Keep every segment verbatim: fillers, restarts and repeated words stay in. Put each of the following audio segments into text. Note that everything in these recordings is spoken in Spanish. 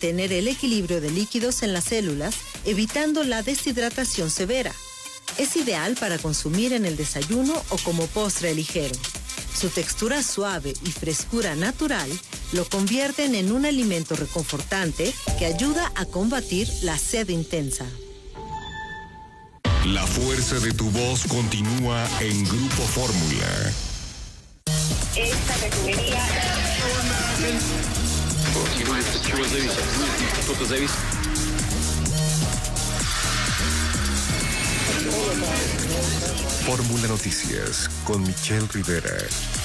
mantener el equilibrio de líquidos en las células, evitando la deshidratación severa. Es ideal para consumir en el desayuno o como postre ligero. Su textura suave y frescura natural lo convierten en un alimento reconfortante que ayuda a combatir la sed intensa. La fuerza de tu voz continúa en Grupo Fórmula. Esta refinería... Fórmula Noticias con Michelle Rivera.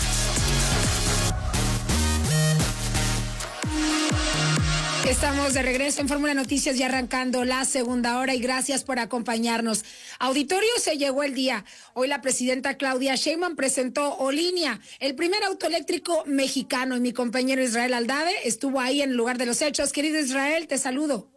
Estamos de regreso en Fórmula Noticias y arrancando la segunda hora y gracias por acompañarnos. Auditorio, se llegó el día. Hoy la presidenta Claudia Sheinbaum presentó Olinia, el primer auto eléctrico mexicano, y mi compañero Israel Aldave estuvo ahí en el lugar de los hechos. Querido Israel, te saludo.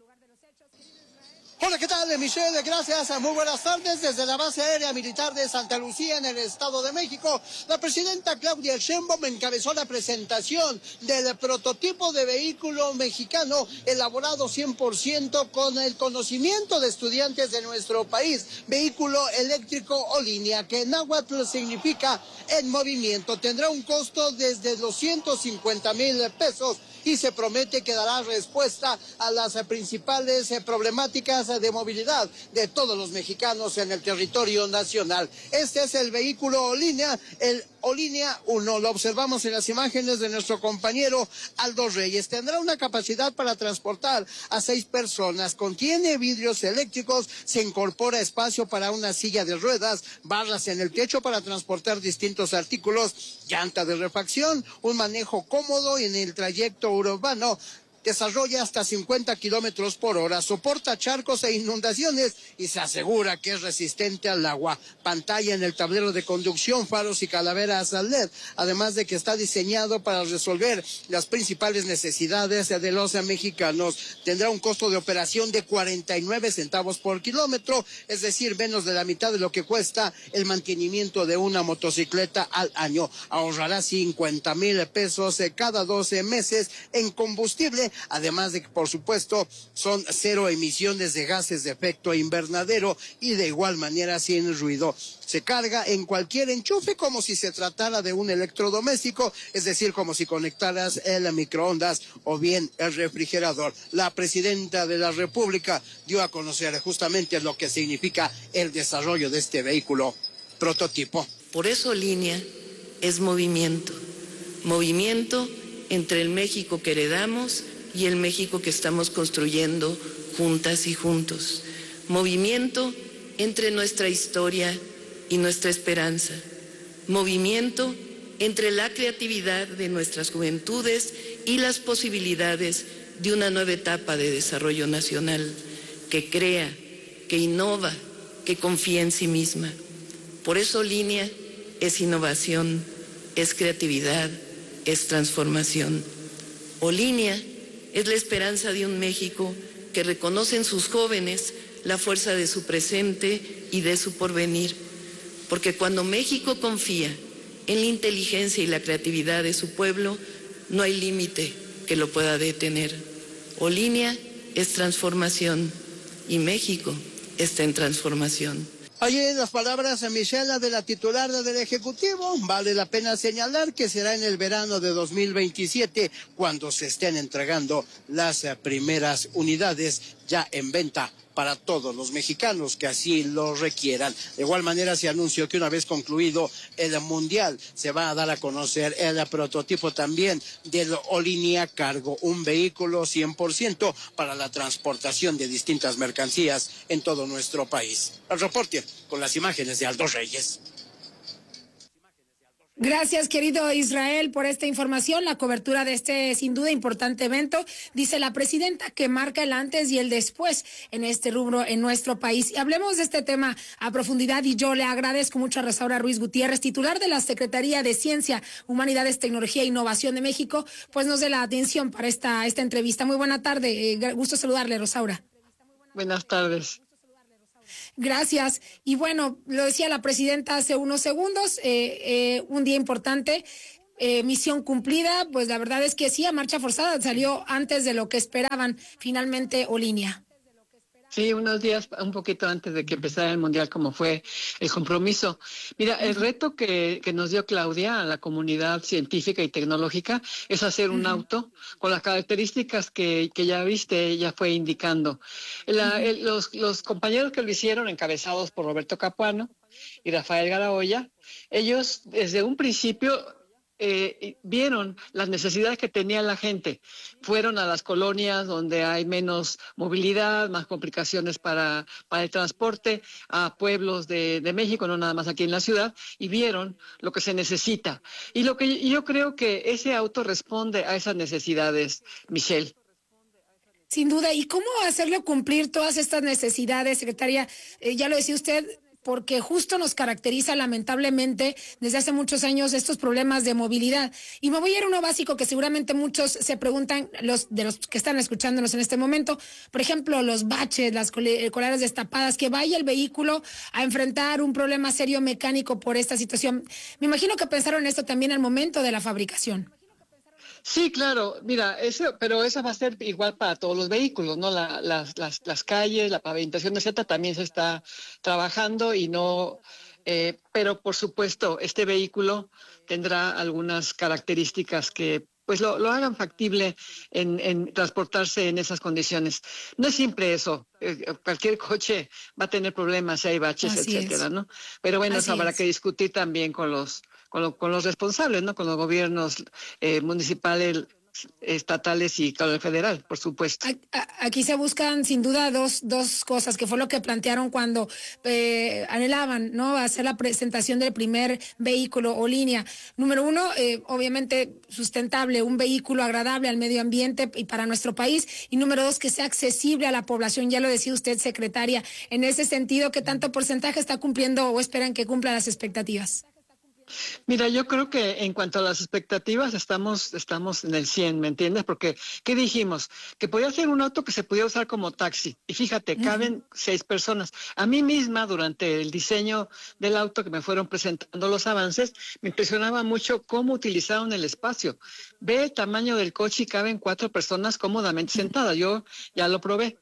Hola, ¿qué tal, Michelle? Gracias, muy buenas tardes. Desde la base aérea militar de Santa Lucía, en el Estado de México, la presidenta Claudia Sheinbaum encabezó la presentación del prototipo de vehículo mexicano elaborado cien por ciento con el conocimiento de estudiantes de nuestro país, vehículo eléctrico Olinia, que en náhuatl significa en movimiento. Tendrá un costo desde doscientos cincuenta mil pesos y se promete que dará respuesta a las principales problemáticas de movilidad de todos los mexicanos en el territorio nacional. Este es el vehículo Olinia, el Olinia uno, lo observamos en las imágenes de nuestro compañero Aldo Reyes. Tendrá una capacidad para transportar a seis personas, contiene vidrios eléctricos, se incorpora espacio para una silla de ruedas, barras en el techo para transportar distintos artículos, llanta de refacción, un manejo cómodo en el trayecto urbano. Desarrolla hasta cincuenta kilómetros por hora, soporta charcos e inundaciones y se asegura que es resistente al agua. Pantalla en el tablero de conducción, faros y calaveras L E D, además de que está diseñado para resolver las principales necesidades de los mexicanos. Tendrá un costo de operación de cuarenta y nueve centavos por kilómetro, es decir, menos de la mitad de lo que cuesta el mantenimiento de una motocicleta al año. Ahorrará cincuenta mil pesos cada doce meses en combustible, además de que, por supuesto, son cero emisiones de gases de efecto invernadero y de igual manera sin ruido. Se carga en cualquier enchufe como si se tratara de un electrodoméstico, es decir, como si conectaras el microondas o bien el refrigerador. La presidenta de la República dio a conocer justamente lo que significa el desarrollo de este vehículo prototipo. Por eso Olinia es movimiento, movimiento entre el México que heredamos y el México que estamos construyendo juntas y juntos. Movimiento entre nuestra historia y nuestra esperanza. Movimiento entre la creatividad de nuestras juventudes y las posibilidades de una nueva etapa de desarrollo nacional que crea, que innova, que confía en sí misma. Por eso Olinia es innovación, es creatividad, es transformación. Olinia es la esperanza de un México que reconoce en sus jóvenes la fuerza de su presente y de su porvenir. Porque cuando México confía en la inteligencia y la creatividad de su pueblo, no hay límite que lo pueda detener. Olinia es transformación y México está en transformación. Allí las palabras de Michelle, de la titular del Ejecutivo. Vale la pena señalar que será en el verano de dos mil veintisiete cuando se estén entregando las primeras unidades ya en venta para todos los mexicanos que así lo requieran. De igual manera se anunció que una vez concluido el Mundial se va a dar a conocer el prototipo también del Olinia Cargo, un vehículo cien por ciento para la transportación de distintas mercancías en todo nuestro país. El reporte con las imágenes de Aldo Reyes. Gracias, querido Israel, por esta información, la cobertura de este sin duda importante evento. Dice la presidenta que marca el antes y el después en este rubro en nuestro país. Y hablemos de este tema a profundidad y yo le agradezco mucho a Rosaura Ruiz Gutiérrez, titular de la Secretaría de Ciencia, Humanidades, Tecnología e Innovación de México, pues nos dé la atención para esta, esta entrevista. Muy buena tarde, eh, gusto saludarle, Rosaura. Buenas tardes. Gracias. Y bueno, lo decía la presidenta hace unos segundos, eh, eh, un día importante. eh, misión cumplida, pues la verdad es que sí, a marcha forzada salió antes de lo que esperaban finalmente Olinia. Sí, unos días, un poquito antes de que empezara el Mundial, como fue el compromiso. Mira, el reto que, que nos dio Claudia a la comunidad científica y tecnológica es hacer un uh-huh. auto con las características que, que ya viste, ella fue indicando. La, uh-huh. el, los, los compañeros que lo hicieron, encabezados por Roberto Capuano y Rafael Garaoya, ellos desde un principio Eh, vieron las necesidades que tenía la gente, fueron a las colonias donde hay menos movilidad, más complicaciones para, para el transporte, a pueblos de, de México, no nada más aquí en la ciudad, y vieron lo que se necesita. Y lo que yo creo que ese auto responde a esas necesidades, Michelle. Sin duda, ¿y cómo hacerle cumplir todas estas necesidades, secretaria? Eh, ya lo decía usted, porque justo nos caracteriza lamentablemente desde hace muchos años estos problemas de movilidad. Y me voy a ir a uno básico que seguramente muchos se preguntan, los de los que están escuchándonos en este momento, por ejemplo, los baches, las coladas destapadas, que vaya el vehículo a enfrentar un problema serio mecánico por esta situación. Me imagino que pensaron en esto también al momento de la fabricación. Sí, claro, mira, eso, pero eso va a ser igual para todos los vehículos, ¿no? La, las, las, las calles, la pavimentación, etcétera, también se está trabajando y no, eh, pero por supuesto, este vehículo tendrá algunas características que pues lo, lo hagan factible en, en transportarse en esas condiciones. No es simple eso, eh, cualquier coche va a tener problemas si hay baches, Así etcétera, es. ¿no? Pero bueno, Así eso habrá es. que discutir también con los Con, lo, con los responsables, ¿no? Con los gobiernos eh, municipales, estatales y con el federal, por supuesto. Aquí se buscan sin duda dos, dos cosas, que fue lo que plantearon cuando eh, anhelaban, ¿no? Hacer la presentación del primer vehículo o línea. Número uno, eh, obviamente sustentable, un vehículo agradable al medio ambiente y para nuestro país. Y número dos, que sea accesible a la población. Ya lo decía usted, secretaria. En ese sentido, ¿qué tanto porcentaje está cumpliendo o esperan que cumpla las expectativas? Mira, yo creo que en cuanto a las expectativas estamos estamos en el cien, ¿me entiendes? Porque, ¿qué dijimos? Que podía ser un auto que se pudiera usar como taxi. Y fíjate, caben uh-huh. seis personas. A mí misma, durante el diseño del auto que me fueron presentando los avances, me impresionaba mucho cómo utilizaron el espacio. Ve el tamaño del coche y caben cuatro personas cómodamente sentadas. Yo ya lo probé.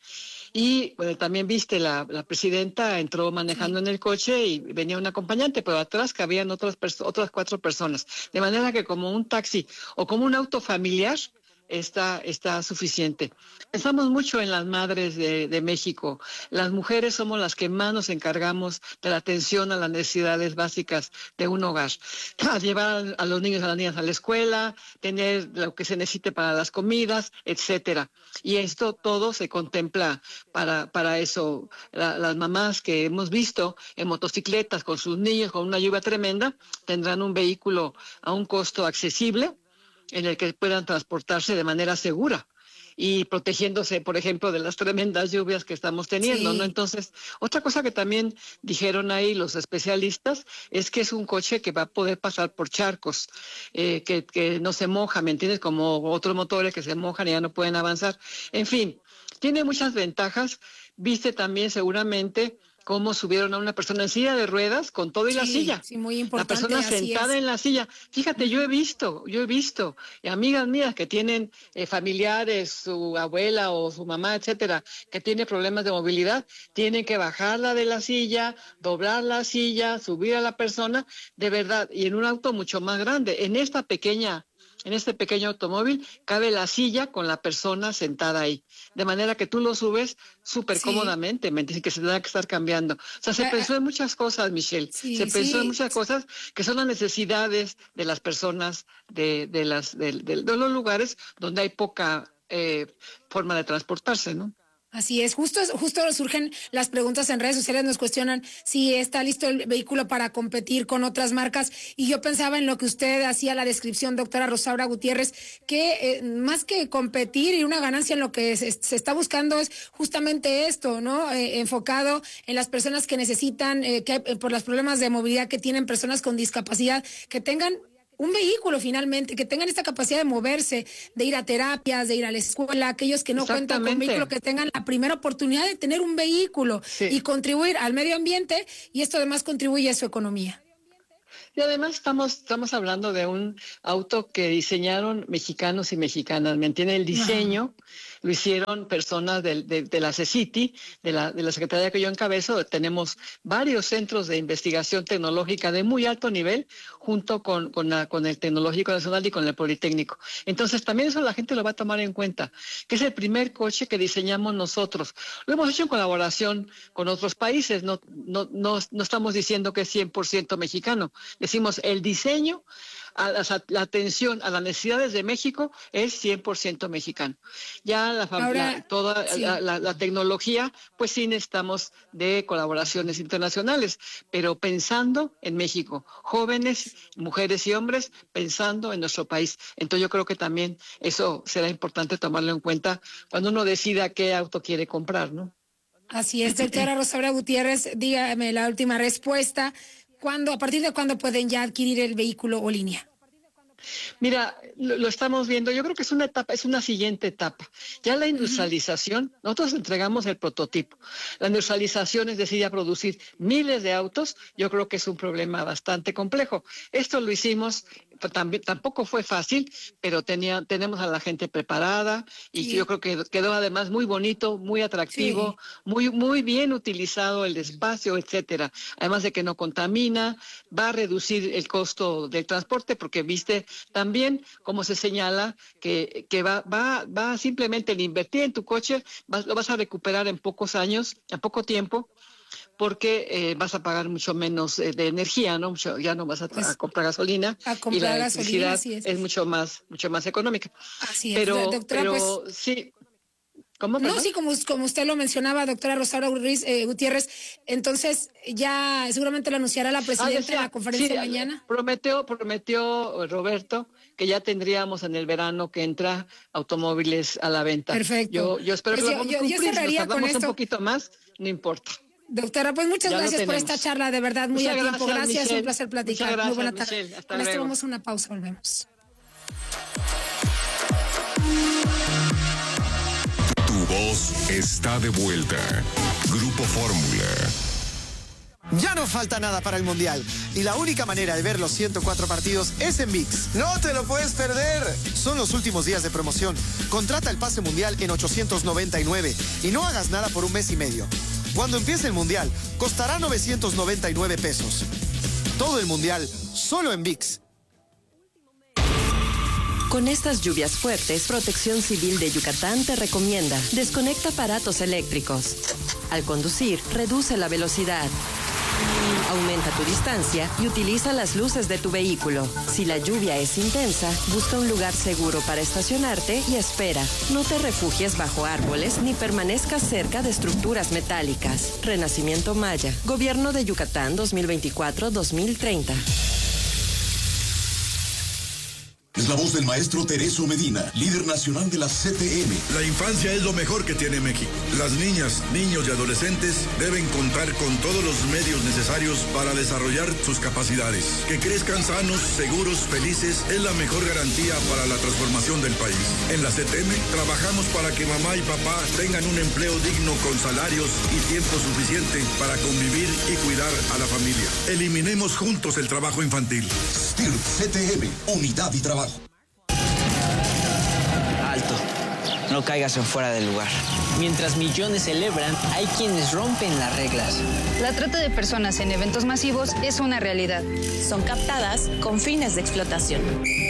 Y bueno, también viste, la, la presidenta entró manejando sí. en el coche y venía un acompañante, pero atrás cabían otras, perso- otras cuatro personas. De manera que como un taxi o como un auto familiar está, está suficiente. Pensamos mucho en las madres de, de México. Las mujeres somos las que más nos encargamos de la atención a las necesidades básicas de un hogar. A llevar a los niños y a las niñas a la escuela, tener lo que se necesite para las comidas, etcétera. Y esto todo se contempla para, para eso. La, las mamás que hemos visto en motocicletas con sus niños, con una lluvia tremenda, tendrán un vehículo a un costo accesible en el que puedan transportarse de manera segura y protegiéndose, por ejemplo, de las tremendas lluvias que estamos teniendo, sí. ¿no? Entonces, otra cosa que también dijeron ahí los especialistas es que es un coche que va a poder pasar por charcos, eh, que, que no se moja, ¿me entiendes? Como otros motores que se mojan y ya no pueden avanzar. En fin, tiene muchas ventajas. Viste también seguramente cómo subieron a una persona en silla de ruedas con todo y sí, la silla. Sí, muy importante. La persona sentada es. en la silla. Fíjate, yo he visto, yo he visto y amigas mías que tienen eh, familiares, su abuela o su mamá, etcétera, que tiene problemas de movilidad, tienen que bajarla de la silla, doblar la silla, subir a la persona, de verdad, y en un auto mucho más grande. En esta pequeña En este pequeño automóvil cabe la silla con la persona sentada ahí. De manera que tú lo subes súper sí. cómodamente, ¿me entiendes? Que se tenga que estar cambiando. O sea, se ah, pensó en muchas cosas, Michelle. Sí, se pensó sí. en muchas cosas que son las necesidades de las personas, de, de, las, de, de, de los lugares donde hay poca eh, forma de transportarse, ¿no? Así es, justo, justo surgen las preguntas en redes sociales, nos cuestionan si está listo el vehículo para competir con otras marcas, y yo pensaba en lo que usted hacía la descripción, doctora Rosaura Gutiérrez, que eh, más que competir y una ganancia, en lo que se, se está buscando es justamente esto, ¿no? Eh, enfocado en las personas que necesitan, eh, que eh, por los problemas de movilidad que tienen, personas con discapacidad, que tengan un vehículo finalmente, que tengan esta capacidad de moverse, de ir a terapias, de ir a la escuela, aquellos que no cuentan con vehículo, que tengan la primera oportunidad de tener un vehículo sí. y contribuir al medio ambiente, y esto además contribuye a su economía. Y además estamos, estamos hablando de un auto que diseñaron mexicanos y mexicanas, ¿me entienden? El diseño uh-huh. lo hicieron personas de, de, de la CECITI, de la, de la Secretaría que yo encabezo. Tenemos varios centros de investigación tecnológica de muy alto nivel, junto con, con, la, con el Tecnológico Nacional y con el Politécnico. Entonces también eso la gente lo va a tomar en cuenta, que es el primer coche que diseñamos nosotros. Lo hemos hecho en colaboración con otros países, no, no, no, no estamos diciendo que es cien por ciento mexicano. Decimos, el diseño, a la, la atención a las necesidades de México es cien por ciento mexicano. Ya la, Ahora, la, toda sí. la, la, la tecnología, pues sí necesitamos de colaboraciones internacionales, pero pensando en México, jóvenes, mujeres y hombres, pensando en nuestro país. Entonces yo creo que también eso será importante tomarlo en cuenta cuando uno decida qué auto quiere comprar, ¿no? Así es, doctora Rosaura Gutiérrez, dígame la última respuesta. ¿Cuándo, a partir de cuándo pueden ya adquirir el vehículo o línea? Mira, lo, lo estamos viendo, yo creo que es una etapa, es una siguiente etapa. Ya la industrialización, uh-huh. nosotros entregamos el prototipo. La industrialización, es decir, ya producir miles de autos, yo creo que es un problema bastante complejo. Esto lo hicimos, también, tampoco fue fácil, pero tenía, tenemos a la gente preparada y sí. yo creo que quedó además muy bonito, muy atractivo, sí. muy, muy bien utilizado el espacio, etcétera. Además de que no contamina, va a reducir el costo del transporte, porque viste también, como se señala, que, que va, va, va simplemente el invertir en tu coche, vas, lo vas a recuperar en pocos años, en poco tiempo, porque eh, vas a pagar mucho menos eh, de energía, ¿no? Mucho, ya no vas a, pues, a comprar gasolina a comprar y la gasolina, electricidad es. es mucho más, mucho más económica. Así pero, es, doctora, pero pues, sí. ¿Cómo, no, sí, como, como usted lo mencionaba, doctora Rosaura Ruiz, eh, Gutiérrez, entonces ya seguramente lo anunciará la presidenta ah, decía, en la conferencia sí, de mañana. Prometió, prometió Roberto que ya tendríamos en el verano que entra automóviles a la venta. Perfecto. Yo, yo espero pues que yo, lo vamos yo, a cumplir, yo cerraría nos tardamos con esto. un poquito más, no importa. Doctora, pues muchas ya gracias por esta charla, de verdad, muy muchas a tiempo. Gracias, gracias Michelle. Un placer platicar. Muchas gracias, muy buena tarde. Michelle. Hasta con luego. esto vamos a una pausa, volvemos. Tu voz está de vuelta. Grupo Fórmula. Ya no falta nada para el Mundial y la única manera de ver los ciento cuatro partidos es en ViX. ¡No te lo puedes perder! Son los últimos días de promoción. Contrata el pase mundial en ochocientos noventa y nueve y no hagas nada por un mes y medio. Cuando empiece el Mundial, costará novecientos noventa y nueve pesos. Todo el Mundial, solo en ViX. Con estas lluvias fuertes, Protección Civil de Yucatán te recomienda: desconecta aparatos eléctricos. Al conducir, reduce la velocidad. Aumenta tu distancia y utiliza las luces de tu vehículo. Si la lluvia es intensa, busca un lugar seguro para estacionarte y espera. No te refugies bajo árboles ni permanezcas cerca de estructuras metálicas. Renacimiento Maya. Gobierno de Yucatán dos mil veinticuatro a dos mil treinta. Es la voz del maestro Tereso Medina, líder nacional de la C T M. La infancia es lo mejor que tiene México. Las niñas, niños y adolescentes deben contar con todos los medios necesarios para desarrollar sus capacidades. Que crezcan sanos, seguros, felices es la mejor garantía para la transformación del país. En la C T M trabajamos para que mamá y papá tengan un empleo digno con salarios y tiempo suficiente para convivir y cuidar a la familia. Eliminemos juntos el trabajo infantil. S T I R C T M, unidad y trabajo. Alto, no caigas en fuera del lugar. Mientras millones celebran, hay quienes rompen las reglas. La trata de personas en eventos masivos es una realidad. Son captadas con fines de explotación.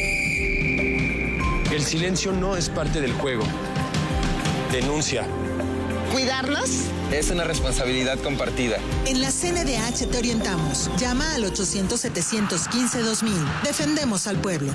El silencio no es parte del juego. Denuncia. ¿Cuidarlos? Es una responsabilidad compartida. En la C N D H te orientamos. Llama al ochocientos, setecientos quince, dos mil. Defendemos al pueblo.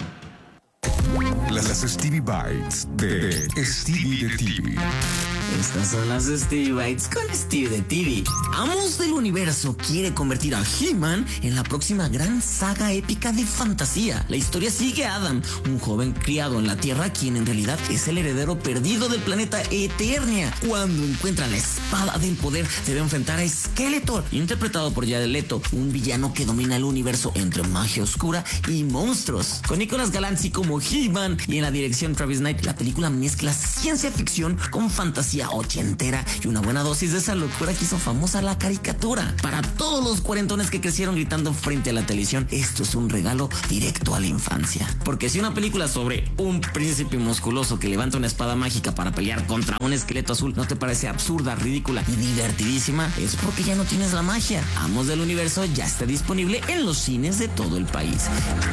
Las Stevie Bites de Stevie de T V. Estas son las Stevie Bites con Stevie de T V. Amos del Universo quiere convertir a He-Man en la próxima gran saga épica de fantasía. La historia sigue a Adam, un joven criado en la Tierra, quien en realidad es el heredero perdido del planeta Eternia. Cuando encuentra la espada del poder, debe enfrentar a Skeletor, interpretado por Jared Leto, un villano que domina el universo entre magia oscura y monstruos. Con Nicolas Galanzi como He-Man y en la dirección Travis Knight, la película mezcla ciencia ficción con fantasía nostalgia ochentera y una buena dosis de esa locura que hizo famosa la caricatura. Para todos los cuarentones que crecieron gritando frente a la televisión, esto es un regalo directo a la infancia. Porque si una película sobre un príncipe musculoso que levanta una espada mágica para pelear contra un esqueleto azul no te parece absurda, ridícula y divertidísima, es porque ya no tienes la magia. Amos del Universo ya está disponible en los cines de todo el país.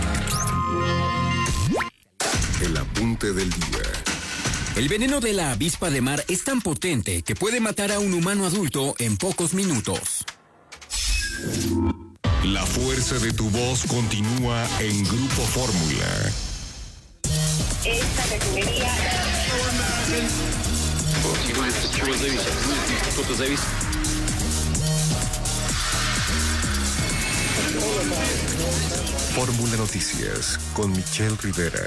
El apunte del día. El veneno de la avispa de mar es tan potente que puede matar a un humano adulto en pocos minutos. La fuerza de tu voz continúa en Grupo Fórmula. Esta refinería... Fórmula Noticias con Michelle Rivera.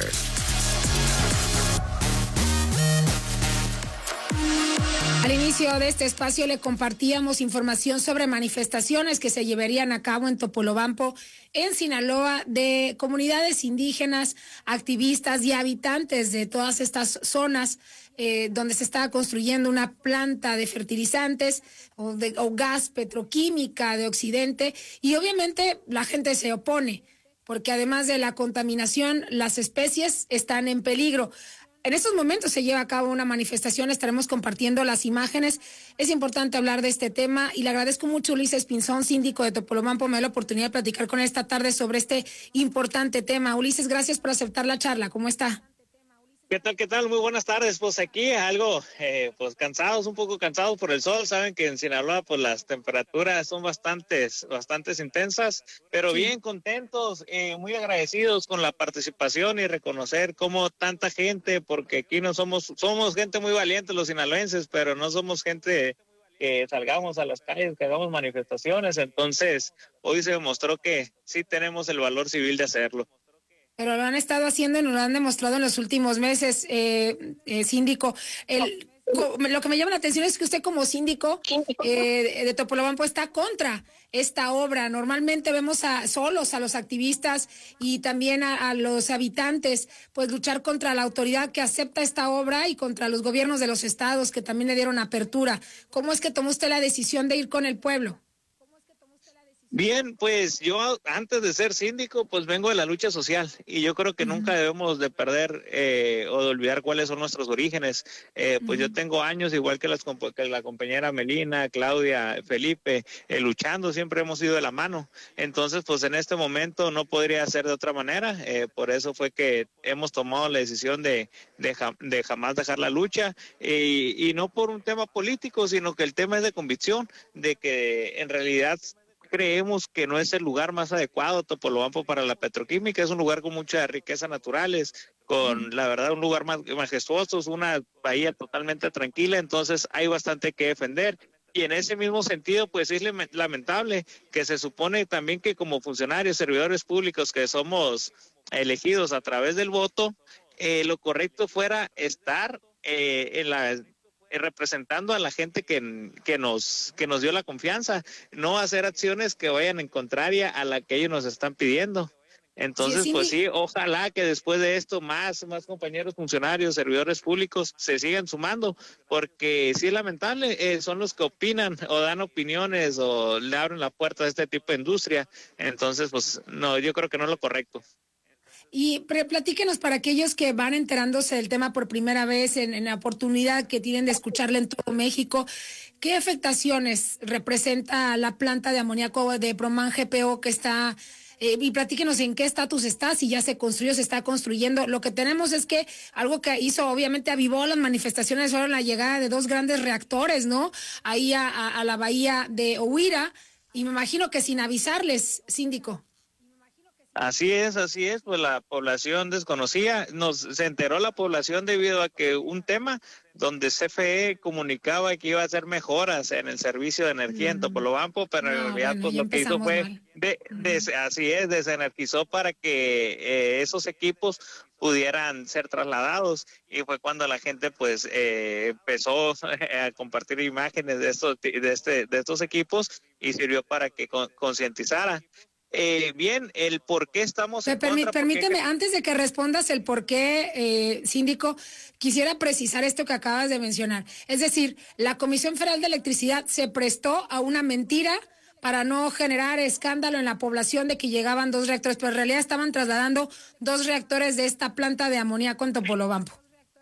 Al inicio de este espacio le compartíamos información sobre manifestaciones que se llevarían a cabo en Topolobampo, en Sinaloa, de comunidades indígenas, activistas y habitantes de todas estas zonas eh, donde se estaba construyendo una planta de fertilizantes o, de, o gas petroquímica de Occidente, y obviamente la gente se opone porque además de la contaminación, las especies están en peligro. En estos momentos se lleva a cabo una manifestación, estaremos compartiendo las imágenes. Es importante hablar de este tema y le agradezco mucho a Ulises Pinzón, síndico de Topolobampo. Me da la oportunidad de platicar con él esta tarde sobre este importante tema. Ulises, gracias por aceptar la charla. ¿Cómo está? ¿Qué tal, qué tal? Muy buenas tardes. Pues aquí algo, eh, pues cansados, un poco cansados por el sol. Saben que en Sinaloa, pues las temperaturas son bastantes, bastantes intensas, pero sí, bien contentos, eh, muy agradecidos con la participación y reconocer cómo tanta gente, porque aquí no somos, somos gente muy valiente los sinaloenses, pero no somos gente que salgamos a las calles, que hagamos manifestaciones. Entonces, hoy se demostró que sí tenemos el valor civil de hacerlo. Pero lo han estado haciendo y nos lo han demostrado en los últimos meses, eh, eh, síndico. El, lo que me llama la atención es que usted como síndico eh, de Topolobampo está contra esta obra. Normalmente vemos a solos a los activistas y también a, a los habitantes pues luchar contra la autoridad que acepta esta obra y contra los gobiernos de los estados que también le dieron apertura. ¿Cómo es que tomó usted la decisión de ir con el pueblo? Bien, pues yo antes de ser síndico, pues vengo de la lucha social y yo creo que uh-huh. nunca debemos de perder eh, o de olvidar cuáles son nuestros orígenes. Eh, pues uh-huh. yo tengo años, igual que, las, que la compañera Melina, Claudia, Felipe, eh, luchando, siempre hemos ido de la mano. Entonces, pues en este momento no podría ser de otra manera. Eh, por eso fue que hemos tomado la decisión de, de, de jamás dejar la lucha eh, y no por un tema político, sino que el tema es de convicción, de que en realidad creemos que no es el lugar más adecuado, Topolobampo, para la petroquímica. Es un lugar con muchas riquezas naturales, con, la verdad, un lugar más majestuoso, es una bahía totalmente tranquila, entonces hay bastante que defender. Y en ese mismo sentido, pues es lamentable que se supone también que como funcionarios, servidores públicos que somos elegidos a través del voto, eh, lo correcto fuera estar eh, en la... representando a la gente que, que nos que nos dio la confianza, no hacer acciones que vayan en contraria a la que ellos nos están pidiendo. Entonces, sí, sí. pues sí, ojalá que después de esto más, más compañeros funcionarios, servidores públicos se sigan sumando, porque sí es lamentable, eh, son los que opinan o dan opiniones o le abren la puerta a este tipo de industria. Entonces, pues no, yo creo que no es lo correcto. Y platíquenos para aquellos que van enterándose del tema por primera vez, en, en la oportunidad que tienen de escucharle en todo México, ¿qué afectaciones representa la planta de amoníaco de Proman G P O que está, eh, y platíquenos en qué estatus está, si ya se construyó, se está construyendo? Lo que tenemos es que algo que hizo, obviamente avivó las manifestaciones, fueron la llegada de dos grandes reactores, ¿no? Ahí a, a, a la bahía de Ohuira, y me imagino que sin avisarles, síndico. Así es, así es, pues la población desconocía, nos se enteró la población debido a que un tema donde C F E comunicaba que iba a hacer mejoras en el servicio de energía mm. en Topolobampo, pero no, en realidad bueno, pues lo que hizo fue, de, de, mm. así es, desenergizó para que eh, esos equipos pudieran ser trasladados, y fue cuando la gente pues eh, empezó a compartir imágenes de estos, de, este, de estos equipos y sirvió para que con, concientizara. Eh, bien, el por qué estamos en Permí, contra. Permíteme, Porque... antes de que respondas el por qué, eh, síndico, quisiera precisar esto que acabas de mencionar. Es decir, la Comisión Federal de Electricidad se prestó a una mentira para no generar escándalo en la población de que llegaban dos reactores, pero en realidad estaban trasladando dos reactores de esta planta de amoníaco en Topolobampo.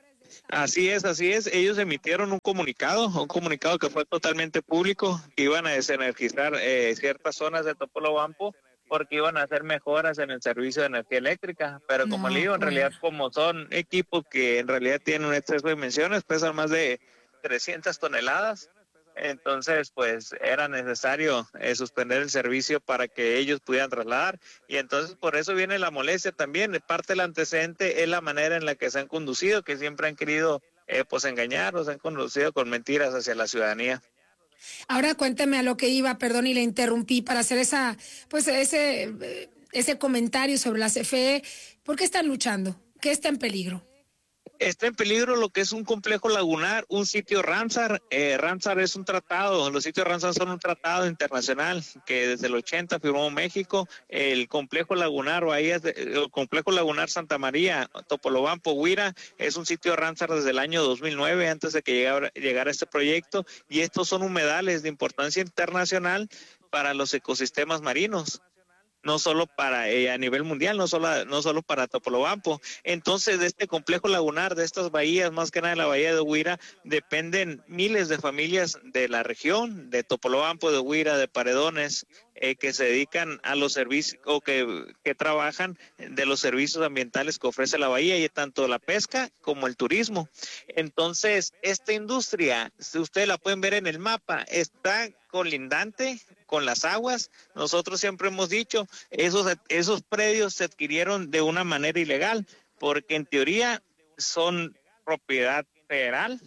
Así es, así es. Ellos emitieron un comunicado, un comunicado que fue totalmente público, que iban a desenergizar eh, ciertas zonas de Topolobampo porque iban a hacer mejoras en el servicio de energía eléctrica. Pero como no, le digo, en bueno. realidad como son equipos que en realidad tienen un exceso de dimensiones, pesan más de trescientas toneladas, entonces pues era necesario eh, suspender el servicio para que ellos pudieran trasladar, y entonces por eso viene la molestia también. Parte del antecedente es la manera en la que se han conducido, que siempre han querido eh, pues engañar, o se han conducido con mentiras hacia la ciudadanía. Ahora cuénteme a lo que iba, perdón, y le interrumpí para hacer esa, pues ese, ese comentario sobre la C F E. ¿Por qué están luchando? ¿Qué está en peligro? Está en peligro lo que es un complejo lagunar, un sitio Ramsar. Eh, Ramsar es un tratado, los sitios Ramsar son un tratado internacional que desde el ochenta firmó México. El complejo lagunar, Bahías de, el complejo lagunar Santa María, Topolobampo, Huira, es un sitio Ramsar desde el año dos mil nueve, antes de que llegara, llegara este proyecto, y estos son humedales de importancia internacional para los ecosistemas marinos. No solo para eh, a nivel mundial, no solo no solo para Topolobampo. Entonces, de este complejo lagunar, de estas bahías, más que nada de la bahía de Huira, dependen miles de familias de la región, de Topolobampo, de Huira, de Paredones, eh, que se dedican a los servicios, o que, que trabajan de los servicios ambientales que ofrece la bahía, y tanto la pesca como el turismo. Entonces, esta industria, si ustedes la pueden ver en el mapa, está colindante con las aguas. Nosotros siempre hemos dicho, esos, esos predios se adquirieron de una manera ilegal, porque en teoría son propiedad federal.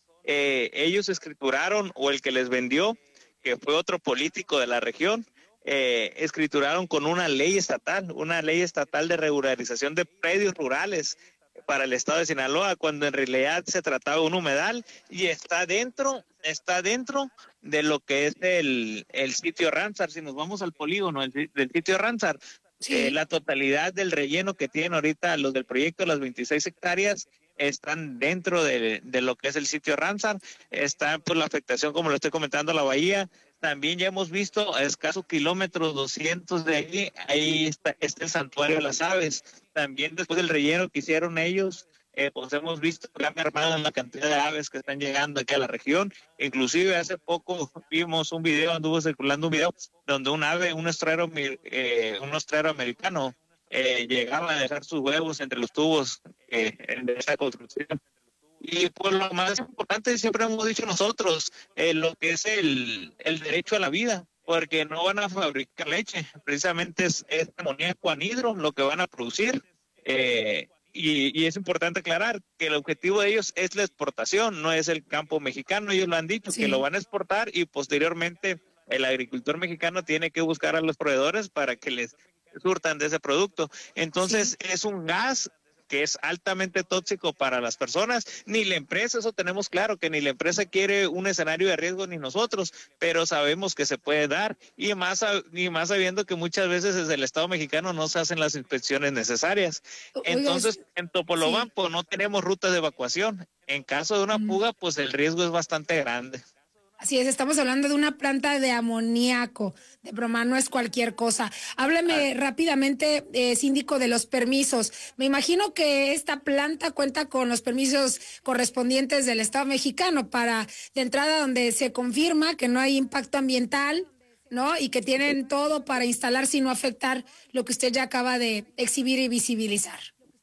Eh, ellos escrituraron, o el que les vendió, que fue otro político de la región, eh, escrituraron con una ley estatal, una ley estatal de regularización de predios rurales para el estado de Sinaloa, cuando en realidad se trataba de un humedal, y está dentro, está dentro de lo que es el, el sitio Ramsar. Si nos vamos al polígono el, del sitio Ramsar, sí. eh, la totalidad del relleno que tienen ahorita los del proyecto, las veintiséis hectáreas, están dentro de, de lo que es el sitio Ramsar. Está por la afectación, como lo estoy comentando, a la bahía. También ya hemos visto a escasos kilómetros, doscientos de ahí, ahí está, está el santuario de las aves. También después del relleno que hicieron ellos, eh, pues hemos visto que han mermado en la cantidad de aves que están llegando aquí a la región. Inclusive hace poco vimos un video, anduvo circulando un video, donde un ave, un ostrero, eh, un ostrero americano, eh, llegaba a dejar sus huevos entre los tubos eh, de esa construcción. Y por lo más importante, siempre hemos dicho nosotros, eh, lo que es el, el derecho a la vida, porque no van a fabricar leche, precisamente es, es amoníaco anhidro lo que van a producir, eh, y, y es importante aclarar que el objetivo de ellos es la exportación, no es el campo mexicano. Ellos lo han dicho, sí, que lo van a exportar, y posteriormente el agricultor mexicano tiene que buscar a los proveedores para que les surtan de ese producto. Entonces, sí, es un gas que es altamente tóxico para las personas. Ni la empresa, eso tenemos claro, que ni la empresa quiere un escenario de riesgo, ni nosotros, pero sabemos que se puede dar, y más, y más sabiendo que muchas veces desde el Estado mexicano no se hacen las inspecciones necesarias. Entonces, en Topolobampo sí, no tenemos rutas de evacuación. En caso de una fuga, pues el riesgo es bastante grande. Así es, estamos hablando de una planta de amoníaco, de broma, no es cualquier cosa. Háblame ah. rápidamente, eh, síndico, de los permisos. Me imagino que esta planta cuenta con los permisos correspondientes del Estado mexicano para, de entrada, donde se confirma que no hay impacto ambiental, ¿no? Y que tienen todo para instalar sin no afectar lo que usted ya acaba de exhibir y visibilizar.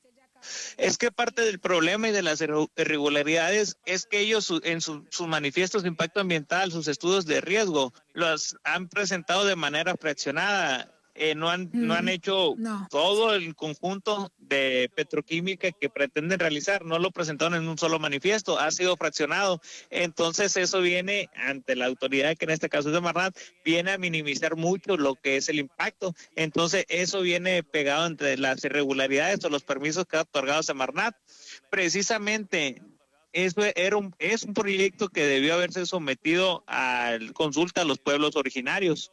Es que parte del problema y de las irregularidades es que ellos en su, sus manifiestos de impacto ambiental, sus estudios de riesgo, los han presentado de manera fraccionada. Eh, no han mm, no han hecho no. todo el conjunto de petroquímica que pretenden realizar, no lo presentaron en un solo manifiesto, ha sido fraccionado. Entonces eso viene ante la autoridad, que en este caso es de Semarnat, viene a minimizar mucho lo que es el impacto. Entonces eso viene pegado entre las irregularidades o los permisos que ha otorgado Semarnat. Precisamente eso era un, es un proyecto que debió haberse sometido a consulta a los pueblos originarios.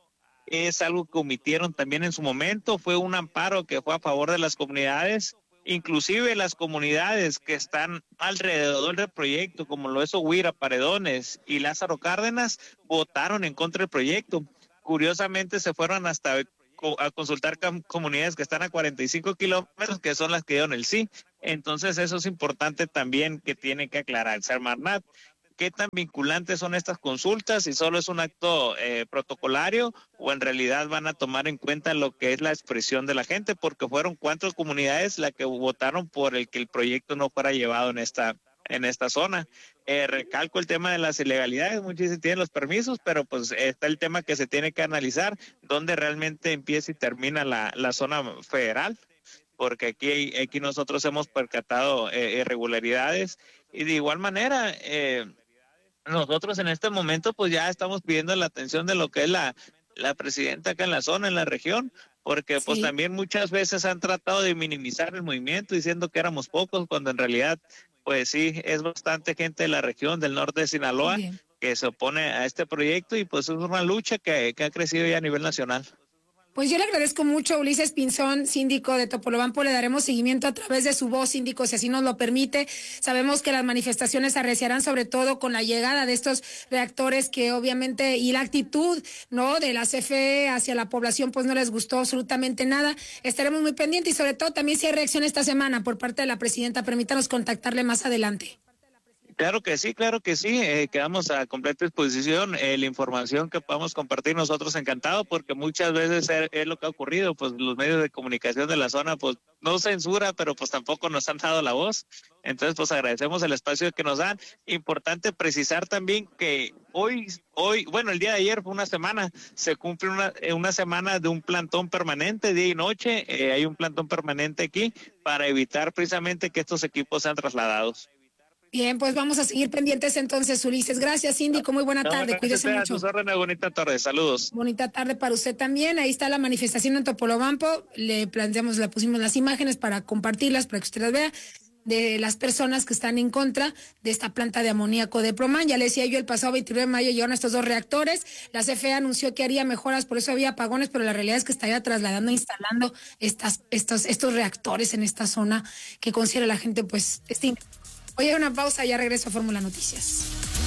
es algo que omitieron también en su momento, fue un amparo que fue a favor de las comunidades, inclusive las comunidades que están alrededor del proyecto, como lo es Ohuira, Paredones y Lázaro Cárdenas, votaron en contra del proyecto. Curiosamente se fueron hasta a consultar comunidades que están a cuarenta y cinco kilómetros, que son las que dieron el sí. Entonces eso es importante también que tiene que aclarar Semarnat. ¿Qué tan vinculantes son estas consultas? Si solo es un acto eh, protocolario o en realidad van a tomar en cuenta lo que es la expresión de la gente, porque fueron cuatro comunidades las que votaron por el que el proyecto no fuera llevado en esta en esta zona. Eh, recalco el tema de las ilegalidades, muchos tienen los permisos, pero pues está el tema que se tiene que analizar, dónde realmente empieza y termina la, la zona federal, porque aquí, aquí nosotros hemos percatado eh, irregularidades y de igual manera eh, nosotros en este momento pues ya estamos pidiendo la atención de lo que es la, la presidenta acá en la zona, en la región, porque sí. Pues también muchas veces han tratado de minimizar el movimiento diciendo que éramos pocos, cuando en realidad pues sí, es bastante gente de la región del norte de Sinaloa que se opone a este proyecto y pues es una lucha que, que ha crecido ya a nivel nacional. Pues yo le agradezco mucho a Ulises Pinzón, síndico de Topolobampo. Le daremos seguimiento a través de su voz, síndico, si así nos lo permite. Sabemos que las manifestaciones se arreciarán sobre todo con la llegada de estos reactores que obviamente, y la actitud, ¿no?, de la C F E hacia la población, pues no les gustó absolutamente nada. Estaremos muy pendientes y sobre todo también si hay reacción esta semana por parte de la presidenta. Permítanos contactarle más adelante. Claro que sí, claro que sí, eh, quedamos a completa disposición, eh, la información que podamos compartir nosotros encantado, porque muchas veces es, es lo que ha ocurrido, pues los medios de comunicación de la zona pues no censura, pero pues tampoco nos han dado la voz, entonces pues agradecemos el espacio que nos dan. Importante precisar también que hoy, hoy, bueno, el día de ayer fue una semana, se cumple una, una semana de un plantón permanente, día y noche, eh, hay un plantón permanente aquí para evitar precisamente que estos equipos sean trasladados. Bien, pues vamos a seguir pendientes entonces, Ulises. Gracias, síndico. Muy buena tarde. No, cuídese mucho. A sus órdenes, bonita tarde. Saludos. Bonita tarde para usted también. Ahí está la manifestación en Topolobampo. Le planteamos, le pusimos las imágenes para compartirlas, para que usted las vea, de las personas que están en contra de esta planta de amoníaco de Proman. Ya le decía yo, el pasado veintinueve de mayo llegaron estos dos reactores. La C F E anunció que haría mejoras, por eso había apagones, pero la realidad es que estaría trasladando, instalando estas, estos, estos reactores en esta zona que considera la gente, pues, este. Oye, una pausa, ya regreso a Fórmula Noticias.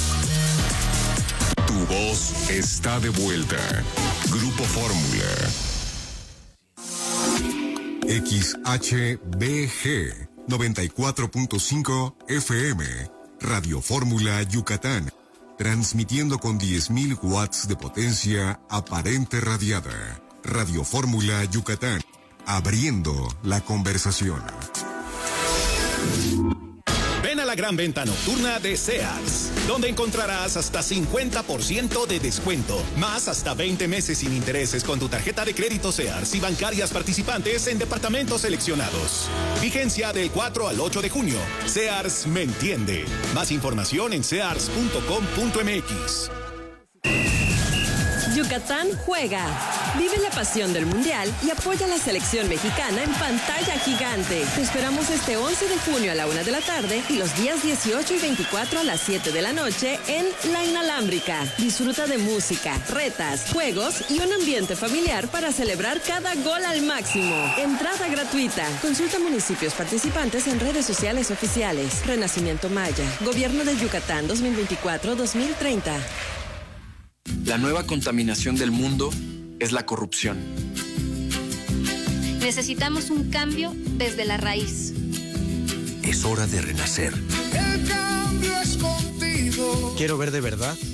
Tu voz está de vuelta. Grupo Fórmula. X H B G noventa y cuatro punto cinco F M. Radio Fórmula Yucatán. Transmitiendo con diez mil watts de potencia aparente radiada. Radio Fórmula Yucatán. Abriendo la conversación. Ven a la gran venta nocturna de Sears, donde encontrarás hasta cincuenta por ciento de descuento, más hasta veinte meses sin intereses con tu tarjeta de crédito Sears y bancarias participantes en departamentos seleccionados. Vigencia del cuatro al ocho de junio. Sears me entiende. Más información en sears punto com punto m x. Yucatán juega. Vive la pasión del Mundial y apoya a la selección mexicana en pantalla gigante. Te esperamos este once de junio a la una de la tarde y los días dieciocho y veinticuatro a las siete de la noche en La Inalámbrica. Disfruta de música, retas, juegos y un ambiente familiar para celebrar cada gol al máximo. Entrada gratuita. Consulta municipios participantes en redes sociales oficiales. Renacimiento Maya. Gobierno de Yucatán dos mil veinticuatro a dos mil treinta. La nueva contaminación del mundo es la corrupción. Necesitamos un cambio desde la raíz. Es hora de renacer. El cambio es contigo. Quiero ver de verdad